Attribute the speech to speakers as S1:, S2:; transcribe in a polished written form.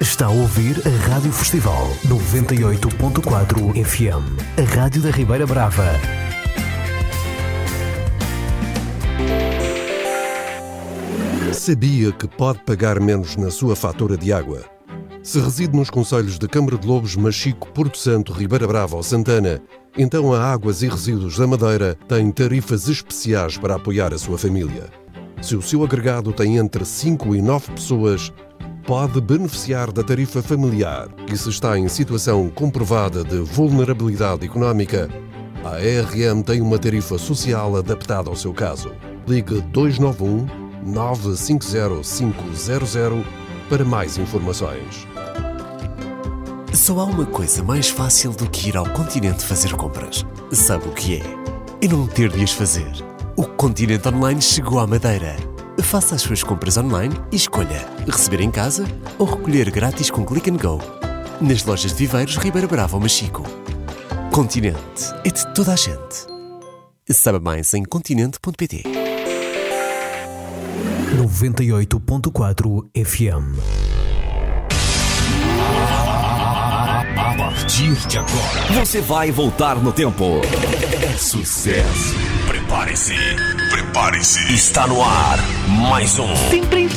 S1: Está a ouvir a Rádio Festival 98.4 FM, a rádio da Ribeira Brava.
S2: Sabia que pode pagar menos na sua fatura de água? Se reside nos concelhos de Câmara de Lobos, Machico, Porto Santo, Ribeira Brava ou Santana, então a Águas e Resíduos da Madeira tem tarifas especiais para apoiar a sua família. Se o seu agregado tem entre 5 e 9 pessoas, pode beneficiar da tarifa familiar e se está em situação comprovada de vulnerabilidade económica, a ARM tem uma tarifa social adaptada ao seu caso. Ligue 291 950 500 para mais informações.
S3: Só há uma coisa mais fácil do que ir ao Continente fazer compras. Sabe o que é? É não ter de as fazer. O Continente Online chegou à Madeira. Faça as suas compras online e escolha receber em casa ou recolher grátis com Click and Go. Nas lojas de Viveiros, Ribeira Brava ou Machico. Continente é de toda a gente. Saiba mais em continente.pt.
S1: 98.4 FM.
S4: A partir de agora, você vai voltar no tempo. É sucesso. Prepare-se. Prepare-se. Está no ar mais um.